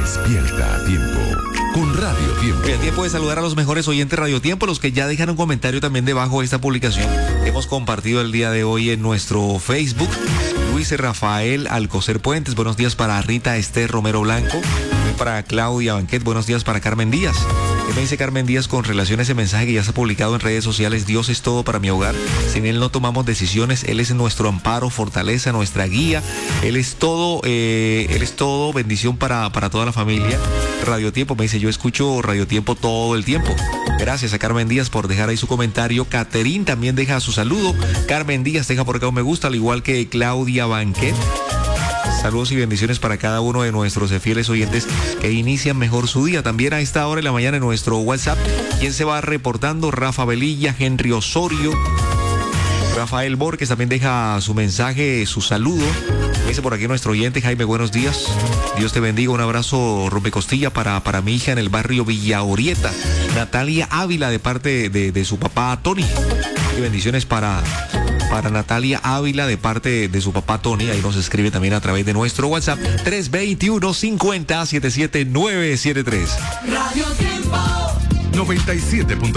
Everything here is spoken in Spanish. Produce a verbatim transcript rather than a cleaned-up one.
Despierta a tiempo con Radio Tiempo. El tiempo de saludar a los mejores oyentes Radio Tiempo, los que ya dejaron un comentario también debajo de esta publicación que hemos compartido el día de hoy en nuestro Facebook. Luis Rafael Alcocer Puentes, buenos días para Rita Esther Romero Blanco, para Claudia Banquet, buenos días para Carmen Díaz. ¿Qué me dice Carmen Díaz con relación a ese mensaje que ya se ha publicado en redes sociales? Dios es todo para mi hogar, sin Él no tomamos decisiones, Él es nuestro amparo, fortaleza, nuestra guía, Él es todo, eh, Él es todo, bendición para, para toda la familia. Radio Tiempo, me dice, yo escucho Radio Tiempo todo el tiempo. Gracias a Carmen Díaz por dejar ahí su comentario. Caterín también deja su saludo. Carmen Díaz deja por acá un me gusta, al igual que Claudia Banquet. Saludos y bendiciones para cada uno de nuestros fieles oyentes que inician mejor su día. También a esta hora de la mañana en nuestro WhatsApp, ¿quién se va reportando? Rafa Velilla, Henry Osorio, Rafael Borges también deja su mensaje, su saludo. Dice por aquí nuestro oyente Jaime, buenos días. Dios te bendiga, un abrazo rompecostilla para, para mi hija en el barrio Villa Orieta, Natalia Ávila, de parte de, de su papá Tony. Y bendiciones para... Para Natalia Ávila de parte de su papá Tony. Ahí nos escribe también a través de nuestro WhatsApp tres dos uno, cincuenta, setenta y siete, novecientos setenta y tres. Radio Tiempo noventa y siete punto